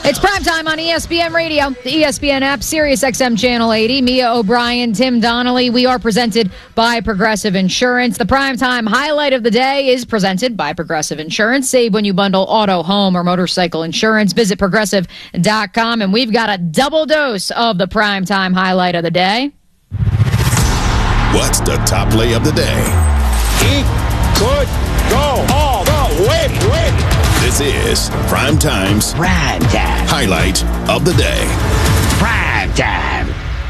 It's primetime on ESPN Radio, the ESPN app, Sirius XM Channel 80. Mia O'Brien, Tim Donnelly. We are presented by Progressive Insurance. The primetime highlight of the day is presented by Progressive Insurance. Save when you bundle auto, home, or motorcycle insurance. Visit Progressive.com, and we've got a double dose of the primetime highlight of the day. What's the top play of the day? He could go all the way. This is Primetime's highlight of the day. Prime time.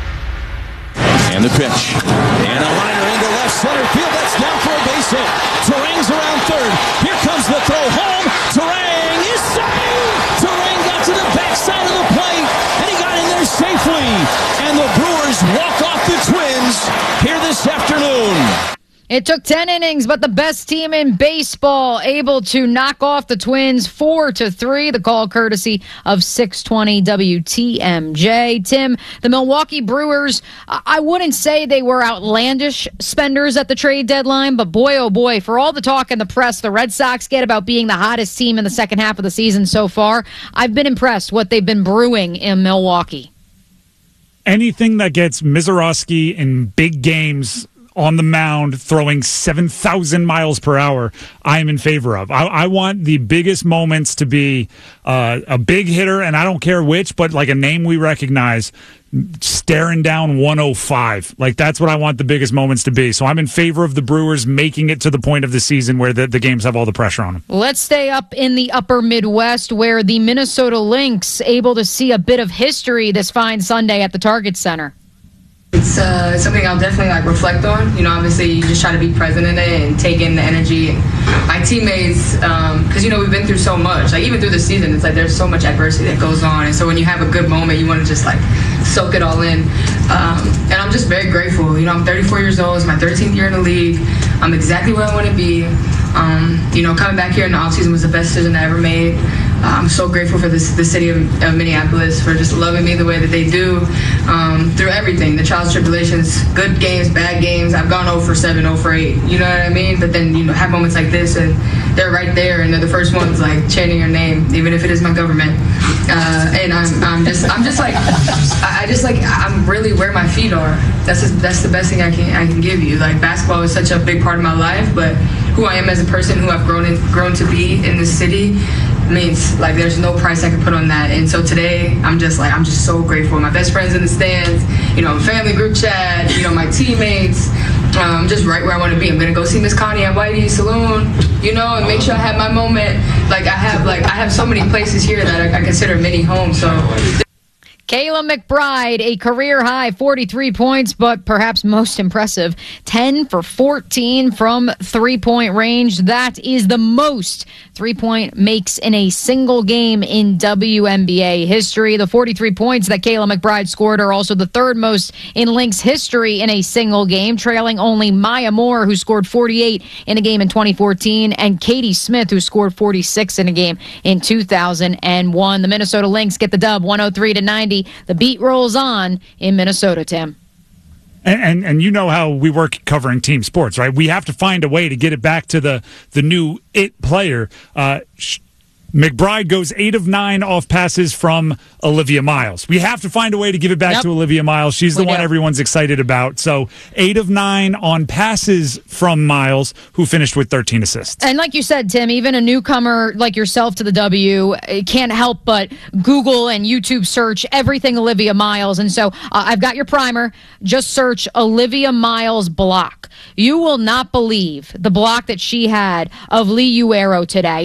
And the pitch. And a liner into left center field. That's down for a base hit. Terang's around third. Here comes the throw home. Terang is saved. Terang got to the backside of the plate, and he got in there safely. And the Brewers walk off the Twins here this afternoon. It took 10 innings, but the best team in baseball able to knock off the Twins 4-3. The call courtesy of 620 WTMJ. Tim, the Milwaukee Brewers, I wouldn't say they were outlandish spenders at the trade deadline, but boy, oh boy, for all the talk in the press the Red Sox get about being the hottest team in the second half of the season so far, I've been impressed what they've been brewing in Milwaukee. Anything that gets Mizorowski in big games on the mound throwing 7,000 miles per hour, I am in favor of. I want the biggest moments to be a big hitter, and I don't care which, but like a name we recognize, staring down 105. Like, that's what I want the biggest moments to be. So I'm in favor of the Brewers making it to the point of the season where the games have all the pressure on them. Let's stay up in the upper Midwest, where the Minnesota Lynx able to see a bit of history this fine Sunday at the Target Center. It's something I'll definitely reflect on. Obviously you just try to be present in it and take in the energy. And my teammates, because we've been through so much. Like, even through the season, it's like there's so much adversity that goes on. And so when you have a good moment, you want to just soak it all in. And I'm just very grateful. I'm 34 years old. It's my 13th year in the league. I'm exactly where I want to be. Coming back here in the offseason was the best decision I ever made. I'm so grateful for the city of Minneapolis for just loving me the way that they do through everything, the trials and tribulations, good games, bad games. I've gone 0 for 7, 0 for 8, you know what I mean? But then, have moments like this, and they're right there, and they're the first ones chanting your name, even if it is my government. And I'm really where my feet are. That's the best thing I can give you. Basketball is such a big part of my life, but who I am as a person, who I've grown to be in this city, means there's no price I can put on that. And so today I'm just so grateful. My best friends in the stands, family group chat, my teammates, just right where I want to be. I'm gonna go see Miss Connie at Whitey's Saloon, and make sure I have my moment. I have so many places here that I consider mini home. So Kayla McBride, a career-high 43 points, but perhaps most impressive, 10 for 14 from three-point range. That is the most three-point makes in a single game in WNBA history. The 43 points that Kayla McBride scored are also the third most in Lynx history in a single game, trailing only Maya Moore, who scored 48 in a game in 2014, and Katie Smith, who scored 46 in a game in 2001. The Minnesota Lynx get the dub 103-90. The beat rolls on in Minnesota, Tim. And you know how we work covering team sports, right? We have to find a way to get it back to the new it player. McBride goes 8 of 9 off passes from Olivia Miles. We have to find a way to give it back to Olivia Miles. She's the one everyone's excited about. So 8 of 9 on passes from Miles, who finished with 13 assists. And like you said, Tim, even a newcomer like yourself to the W can't help but Google and YouTube search everything Olivia Miles. And so I've got your primer. Just search Olivia Miles block. You will not believe the block that she had of Lee Uero today.